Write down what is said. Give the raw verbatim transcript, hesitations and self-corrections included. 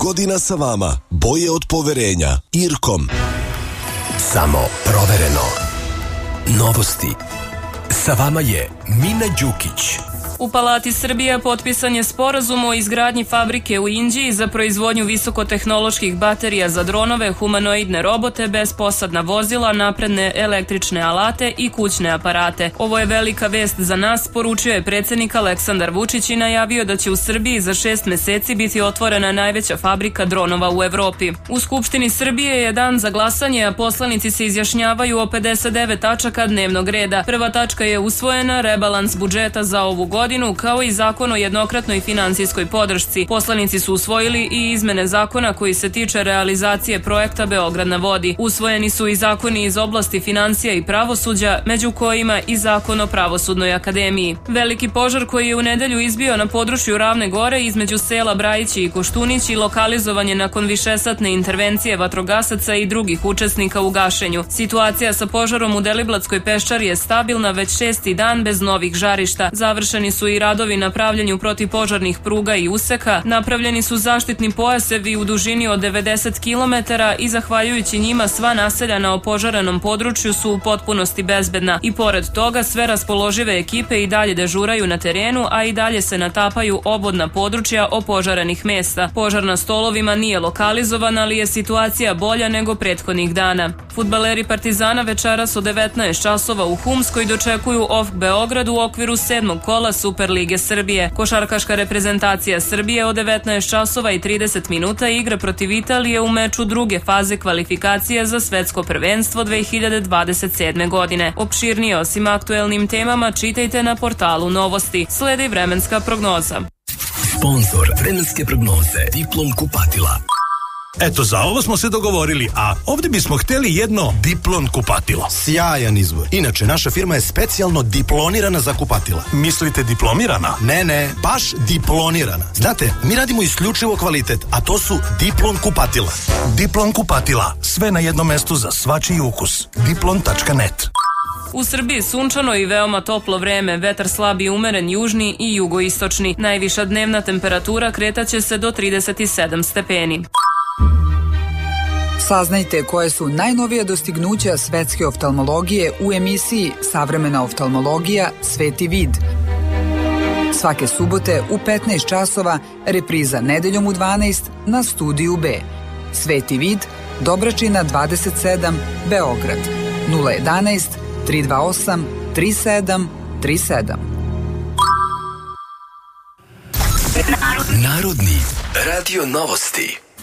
godina sa vama. Boje od poverenja. Irkom. Samo provereno. Novosti. Sa vama je Mina Đukić. U Palati Srbije potpisan je sporazum o izgradnji fabrike u Inđiji za proizvodnju visokotehnoloških baterija za dronove, humanoidne robote, bezposadna vozila, napredne električne alate i kućne aparate. Ovo je velika vest za nas, poručio je predsjednik Aleksandar Vučić i najavio da će u Srbiji za šest meseci biti otvorena najveća fabrika dronova u Evropi. U Skupštini Srbije je dan za glasanje, a poslanici se izjašnjavaju o pedeset devet tačaka dnevnog reda. Prva tačka je usvojena, rebalans budžeta za ovu godinu, kao i zakon o jednokratnoj finansijskoj podršci. Poslanici su usvojili i izmene zakona koji se tiče realizacije projekta Beograd na vodi. Usvojeni su i zakoni iz oblasti financija i pravosuđa, među kojima i zakon o Pravosudnoj akademiji. Veliki požar koji je u nedelju izbio na području Ravne Gore između sela Brajići i Koštunići lokalizovan je nakon višesatne intervencije vatrogasaca i drugih učesnika u gašenju. Situacija sa požarom u Deliblatskoj peščari je stabilna već šesti dan bez novih žarišta. Završeni su i radovi na pravljenju protivpožarnih pruga i useka, napravljeni su zaštitni pojasevi u dužini od devedeset kilometara i zahvaljujući njima sva naselja na opožarenom području su u potpunosti bezbedna. I pored toga sve raspoložive ekipe i dalje dežuraju na terenu, a i dalje se natapaju obodna područja opožarenih mesta. Požar na Stolovima nije lokalizovan, ali je situacija bolja nego prethodnih dana. Fudbaleri Partizana večeras od devetnaest časova u Humskoj dočekuju O F K Beograd u okviru sedmog kola Superlige Srbije. Košarkaška reprezentacija Srbije od devetnaest časova i trideset minuta igra protiv Italije u meču druge faze kvalifikacije za svetsko prvenstvo dve hiljade dvadeset sedme. godine. Opširnije osim aktuelnim temama čitajte na portalu Novosti. Sledi vremenska prognoza. Sponzor vremenske prognoze Diplom kupatila. Eto, za ovo smo se dogovorili, a ovdje bismo htjeli jedno Diplon kupatilo. Sjajan izbor. Inače, naša firma je specijalno diplonirana za kupatila. Mislite diplomirana? Ne, ne, baš diplonirana. Znate, mi radimo isključivo kvalitet, a to su Diplon kupatila. Diplon kupatila. Sve na jednom mestu za svačiji ukus. diplon tačka net. U Srbiji sunčano i veoma toplo vreme, vetar slab i umeren južni i jugoistočni. Najviša dnevna temperatura kretaće se do trideset sedam stepeni. Saznajte koje su najnovija dostignuća svetske oftalmologije u emisiji Savremena oftalmologija Sveti vid. Svake subote u petnaest časova, repriza nedeljom u dvanaest na Studiju B. Sveti vid, Dobračina dvadeset sedam, Beograd. nula jedanaest, tri dva osam, tri sedam tri sedam. Narodni radio novosti.